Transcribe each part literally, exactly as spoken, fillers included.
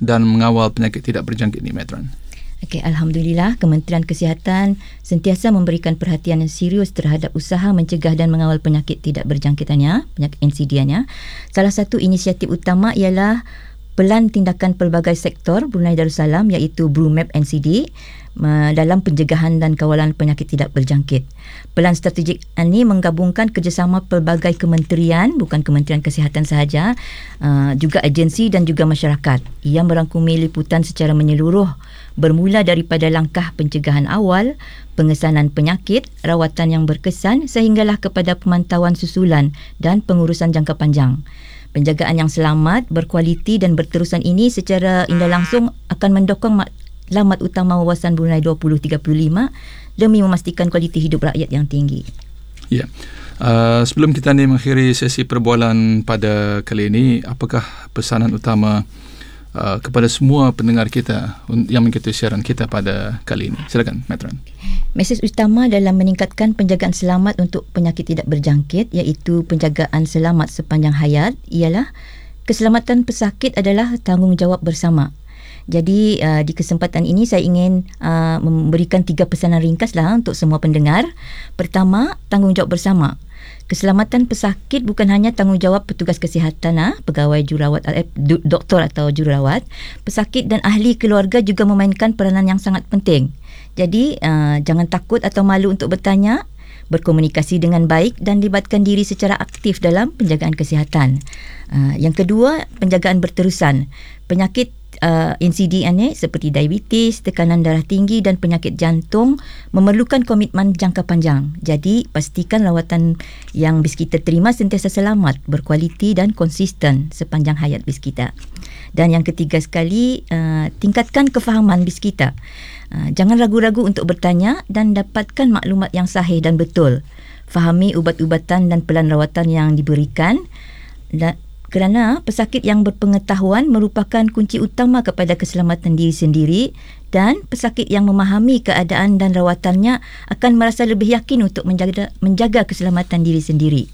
dan mengawal penyakit tidak berjangkit ni, Matron? Okay, Alhamdulillah, Kementerian Kesihatan sentiasa memberikan perhatian yang serius terhadap usaha mencegah dan mengawal penyakit tidak berjangkitannya, penyakit N C D-nya. Salah satu inisiatif utama ialah Pelan Tindakan Pelbagai Sektor Brunei Darussalam, iaitu BRUMAP N C D, dalam pencegahan dan kawalan penyakit tidak berjangkit. Pelan strategik ini menggabungkan kerjasama pelbagai kementerian, bukan Kementerian Kesihatan sahaja, juga agensi dan juga masyarakat. Ia merangkumi liputan secara menyeluruh, bermula daripada langkah pencegahan awal, pengesanan penyakit, rawatan yang berkesan sehinggalah kepada pemantauan susulan dan pengurusan jangka panjang. Penjagaan yang selamat, berkualiti dan berterusan ini secara indah langsung akan mendukung matlamat utama Wawasan Brunei dua ribu tiga puluh lima demi memastikan kualiti hidup rakyat yang tinggi. Ya. Uh, sebelum kita ni mengakhiri sesi perbualan pada kali ini, apakah pesanan utama uh, kepada semua pendengar kita yang mengikuti siaran kita pada kali ini? Silakan, Matron. Mesej utama dalam meningkatkan penjagaan selamat untuk penyakit tidak berjangkit, iaitu penjagaan selamat sepanjang hayat, ialah keselamatan pesakit adalah tanggungjawab bersama. Jadi uh, di kesempatan ini saya ingin uh, memberikan tiga pesanan ringkas lah untuk semua pendengar. Pertama, tanggungjawab bersama. Keselamatan pesakit bukan hanya tanggungjawab petugas kesihatan, ah, pegawai jururawat, eh, doktor atau jururawat. Pesakit dan ahli keluarga juga memainkan peranan yang sangat penting. Jadi uh, jangan takut atau malu untuk bertanya, berkomunikasi dengan baik dan libatkan diri secara aktif dalam penjagaan kesihatan. Uh, yang kedua, penjagaan berterusan. Penyakit Uh, N C D ini seperti diabetes, tekanan darah tinggi dan penyakit jantung memerlukan komitmen jangka panjang. Jadi pastikan rawatan yang bis kita terima sentiasa selamat, berkualiti dan konsisten sepanjang hayat bis kita. Dan yang ketiga sekali, uh, tingkatkan kefahaman bis kita. Uh, jangan ragu-ragu untuk bertanya dan dapatkan maklumat yang sahih dan betul. Fahami ubat-ubatan dan pelan rawatan yang diberikan. Dan kerana pesakit yang berpengetahuan merupakan kunci utama kepada keselamatan diri sendiri, dan pesakit yang memahami keadaan dan rawatannya akan merasa lebih yakin untuk menjaga, menjaga keselamatan diri sendiri.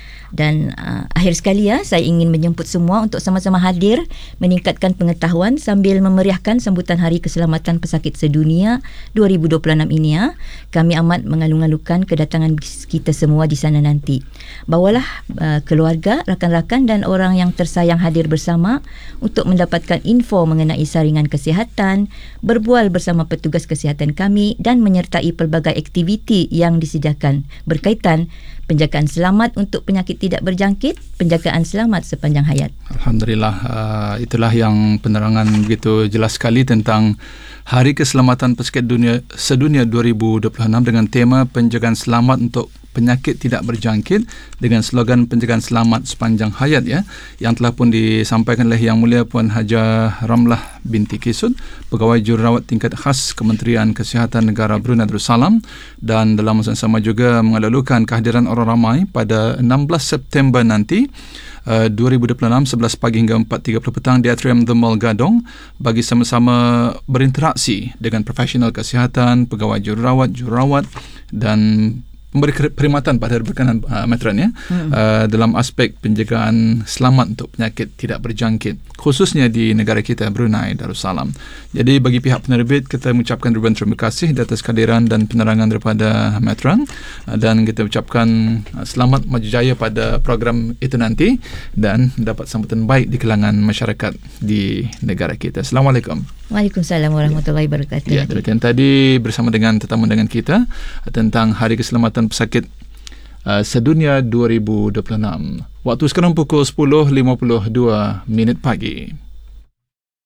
Dan uh, akhir sekali ya, saya ingin menjemput semua untuk sama-sama hadir meningkatkan pengetahuan sambil memeriahkan sambutan Hari Keselamatan Pesakit Sedunia dua ribu dua puluh enam ini ya. Kami amat mengalung-alungkan kedatangan kita semua di sana nanti. Bawalah uh, keluarga, rakan-rakan dan orang yang tersayang hadir bersama untuk mendapatkan info mengenai saringan kesihatan, berbual bersama petugas kesihatan kami dan menyertai pelbagai aktiviti yang disediakan berkaitan penjagaan selamat untuk penyakit tidak berjangkit, penjagaan selamat sepanjang hayat. Alhamdulillah, uh, itulah yang penerangan begitu jelas sekali tentang Hari Keselamatan Pesakit Dunia Sedunia dua ribu dua puluh enam dengan tema penjagaan selamat untuk penyakit tidak berjangkit dengan slogan penjagaan selamat sepanjang hayat ya, yang telah pun disampaikan oleh Yang Mulia Puan Hajah Ramlah binti Kisud, Pegawai Jururawat Tingkat Khas Kementerian Kesihatan Negara Brunei Darussalam, dan dalam masa yang sama juga mengalulukan kehadiran orang ramai pada enam belas September nanti Uh, dua ribu dua puluh enam sebelas pagi hingga empat tiga puluh petang di Atrium The Mall Gadong bagi sama-sama berinteraksi dengan profesional kesihatan, pegawai jururawat, jururawat dan memberi perkhidmatan pada berkenan uh, Matron ya, hmm. uh, dalam aspek penjagaan selamat untuk penyakit tidak berjangkit khususnya di negara kita Brunei Darussalam. Jadi bagi pihak penerbit kita mengucapkan ribuan terima kasih atas kehadiran dan penerangan daripada Matron, uh, dan kita ucapkan uh, selamat maju jaya pada program itu nanti dan dapat sambutan baik di kalangan masyarakat di negara kita. Assalamualaikum. Waalaikumsalam warahmatullahi wabarakatuh. Ya, demikian tadi bersama dengan tetamu dengan kita tentang Hari Keselamatan Pesakit uh, Sedunia dua ribu dua puluh enam. Waktu sekarang pukul sepuluh lima puluh dua minit pagi.